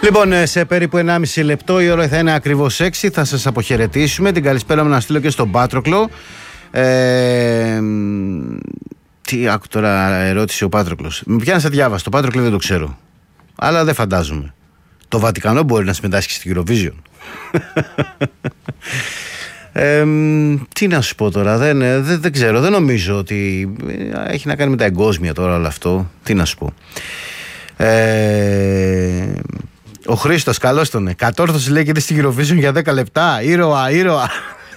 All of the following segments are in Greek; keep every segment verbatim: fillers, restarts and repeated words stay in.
Λοιπόν, σε περίπου ενάμιση λεπτό η ώρα θα είναι ακριβώς έξι. Θα σας αποχαιρετήσουμε. Την καλησπέρα μου να στείλω και στον Πάτροκλο. Ε, τι άκου τώρα ερώτηση ο Πάτροκλος. Με πιάνει σε διάβαση. Το Πάτροκλο δεν το ξέρω. Αλλά δεν φαντάζομαι. Το Βατικανό μπορεί να συμμετάσχει στην Eurovision. Ε, τι να σου πω τώρα, δεν, δεν, δεν ξέρω, δεν νομίζω ότι έχει να κάνει με τα εγκόσμια τώρα όλο αυτό. Τι να σου πω. Ε, ο Χρήστος, καλώς τον. Κατόρθωση λέει και δεν στην Eurovision για δέκα λεπτά. Ήρωα, ήρωα.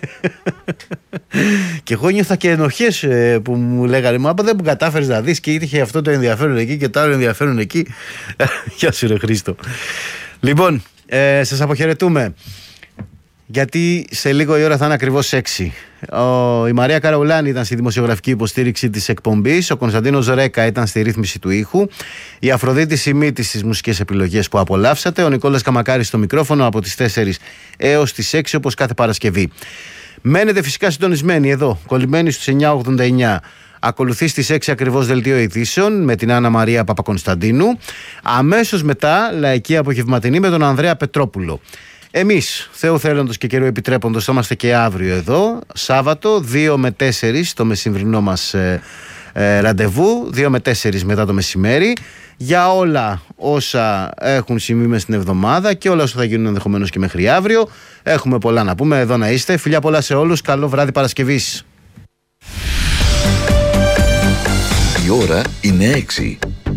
Και εγώ νιώθα και ενοχές που μου λέγανε μα δεν μου κατάφερες να δεις και είχε αυτό το ενδιαφέρον εκεί και το άλλο ενδιαφέρον εκεί. Γεια σου ρε Χρήστο. Λοιπόν, ε, σας αποχαιρετούμε. Γιατί σε λίγο η ώρα θα είναι ακριβώς έξι. Ο, η Μαρία Καραουλάνη ήταν στη δημοσιογραφική υποστήριξη της εκπομπής. Ο Κωνσταντίνος Ρέκα ήταν στη ρύθμιση του ήχου. Η Αφροδίτη Σιμίτη στις μουσικές επιλογές που απολαύσατε. Ο Νικόλας Καμακάρης στο μικρόφωνο από τις τέσσερις έως τις έξι όπως κάθε Παρασκευή. Μένετε φυσικά συντονισμένοι εδώ, κολλημένοι στους εννιά ογδόντα εννιά. Ακολουθεί στις έξι ακριβώς δελτίο ειδήσεων με την Άννα Μαρία Παπακωνσταντίνου. Αμέσως μετά λαϊκή απογευματινή με τον Ανδρέα Πετρόπουλο. Εμείς, Θεού θέλοντος και καιρού επιτρέποντος, θα είμαστε και αύριο εδώ, Σάββατο, δύο με τέσσερις το μεσημβρινό μας ε, ε, ραντεβού, δύο με τέσσερις μετά το μεσημέρι, για όλα όσα έχουν συμβεί μες στην εβδομάδα και όλα όσα θα γίνουν ενδεχομένως και μέχρι αύριο. Έχουμε πολλά να πούμε, εδώ να είστε. Φιλιά πολλά σε όλους, καλό βράδυ Παρασκευής. Η ώρα είναι έξι.